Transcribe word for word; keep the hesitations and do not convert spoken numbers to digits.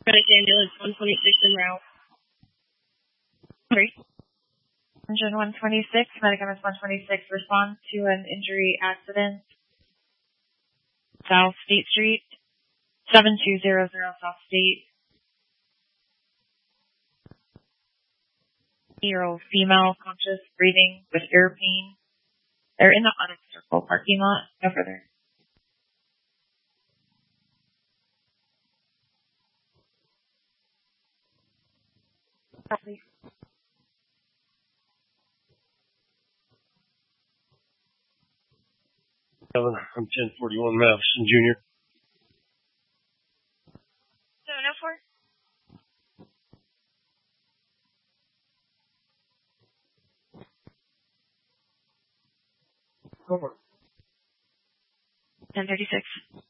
Medic ambulance one twenty-six en route. Sorry. Engine one twenty-six, Medic ambulance one twenty-six, respond to an injury accident. South State Street, seven two zero zero South State. Year-old female, conscious, breathing, with ear pain. They're in the Onyx Circle parking lot. No further. Please. Seven, I'm ten forty-one Madison Junior seven oh four. Over. ten thirty-six.